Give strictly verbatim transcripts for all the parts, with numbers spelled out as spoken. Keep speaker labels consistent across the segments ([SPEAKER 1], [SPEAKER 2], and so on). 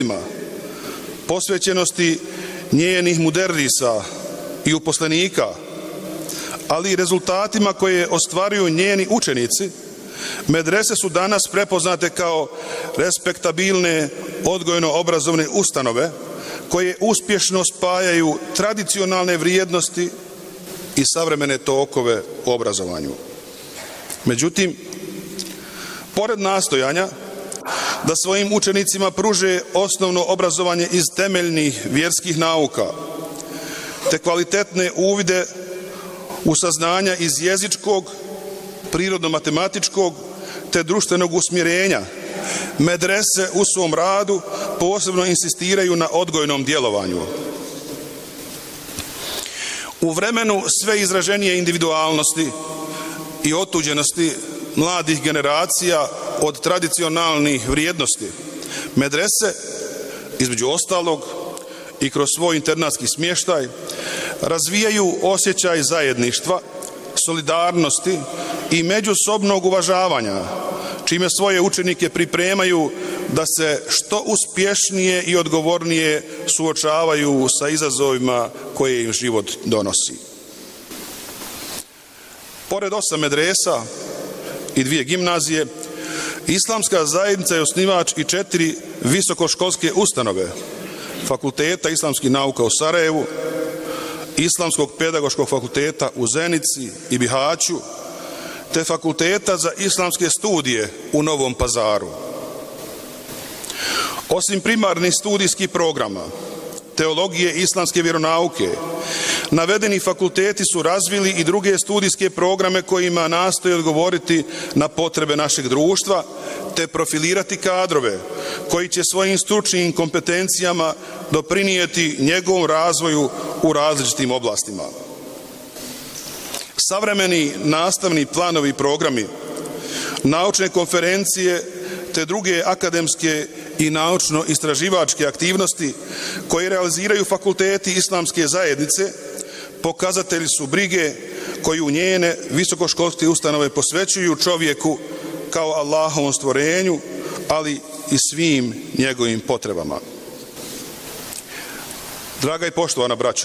[SPEAKER 1] posvećenosti njenih muderrisa i uposlenika, ali i rezultatima koje ostvaruju njeni učenici, medrese su danas prepoznate kao respektabilne odgojno-obrazovne ustanove koje uspješno spajaju tradicionalne vrijednosti i savremene tokove u obrazovanju. Međutim, pored nastojanja da svojim učenicima pruže osnovno obrazovanje iz temeljnih vjerskih nauka, te kvalitetne uvide u saznanja iz jezičkog, prirodno-matematičkog te društvenog usmjerenja, medrese u svom radu posebno insistiraju na odgojnom djelovanju. U vremenu sve izraženije individualnosti i otuđenosti mladih generacija od tradicionalnih vrijednosti, medrese, između ostalog i kroz svoj internatski smještaj, razvijaju osjećaj zajedništva, solidarnosti i međusobnog uvažavanja, čime svoje učenike pripremaju da se što uspješnije i odgovornije suočavaju sa izazovima koje im život donosi. Pored osam medresa i dvije gimnazije, Islamska zajednica je osnivač i četiri visokoškolske ustanove: Fakulteta islamskih nauka u Sarajevu, Islamskog pedagoškog fakulteta u Zenici i Bihaću, te Fakulteta za islamske studije u Novom Pazaru. Osim primarnih studijskih programa, teologije i islamske vjeronauke, navedeni fakulteti su razvili i druge studijske programe kojima nastoje odgovoriti na potrebe našeg društva, te profilirati kadrove koji će svojim stručnim kompetencijama doprinijeti njegovom razvoju u različitim oblastima. Savremeni nastavni planovi i programi, naučne konferencije te druge akademske i naučno-istraživačke aktivnosti koje realiziraju fakulteti islamske zajednice pokazatelji su brige koju njene visokoškolske ustanove posvećuju čovjeku kao Allahovom stvorenju, ali i svim njegovim potrebama. Draga i poštovana braćo,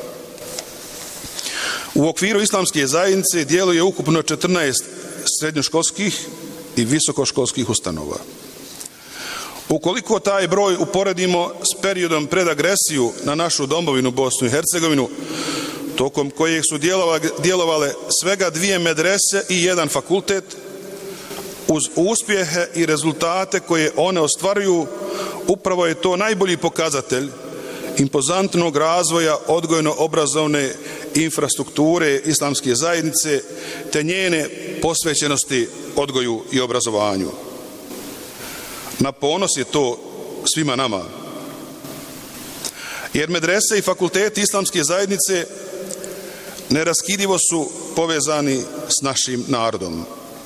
[SPEAKER 1] u okviru islamske zajednice djeluje ukupno četrnaest srednjoškolskih i visokoškolskih ustanova. Ukoliko taj broj uporedimo s periodom pred agresiju na našu domovinu Bosnu i Hercegovinu, tokom kojeg su djelovale svega dvije medrese i jedan fakultet, uz uspjehe i rezultate koje one ostvaruju, upravo je to najbolji pokazatelj impozantnog razvoja odgojno-obrazovne infrastrukture islamske zajednice te njene posvećenosti odgoju i obrazovanju. Na ponos je to svima nama, jer medrese i fakulteti islamske zajednice neraskidivo su povezani s našim narodom.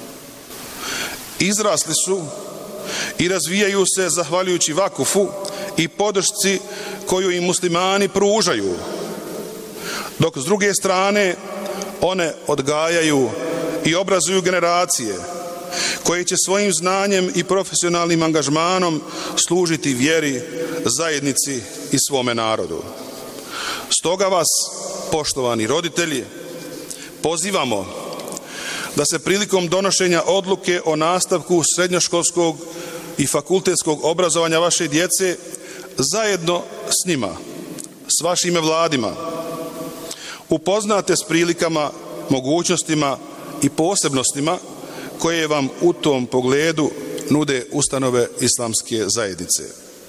[SPEAKER 1] Izrasli su i razvijaju se zahvaljujući vakufu i podršci koju im muslimani pružaju, dok s druge strane one odgajaju i obrazuju generacije koje će svojim znanjem i profesionalnim angažmanom služiti vjeri, zajednici i svome narodu. Stoga vas, poštovani roditelji, pozivamo da se prilikom donošenja odluke o nastavku srednjoškolskog i fakultetskog obrazovanja vaše djece zajedno s njima, s vašim vladima, upoznate s prilikama, mogućnostima i posebnostima koje vam u tom pogledu nude ustanove islamske zajednice.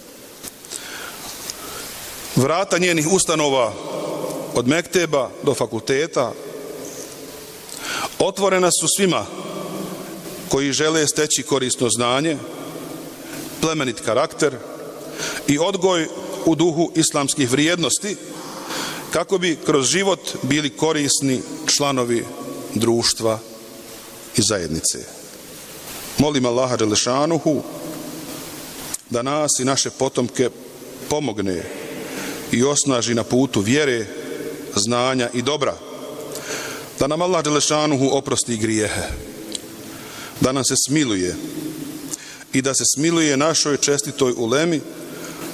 [SPEAKER 1] Vrata njenih ustanova od mekteba do fakulteta otvorena su svima koji žele steći korisno znanje, plemenit karakter i odgoj u duhu islamskih vrijednosti, kako bi kroz život bili korisni članovi društva i zajednice. Molim Allaha dželešanuhu da nas i naše potomke pomogne i osnaži na putu vjere, znanja i dobra, da nam Allah dželešanuhu oprosti grijehe, da nam se smiluje i da se smiluje našoj čestitoj ulemi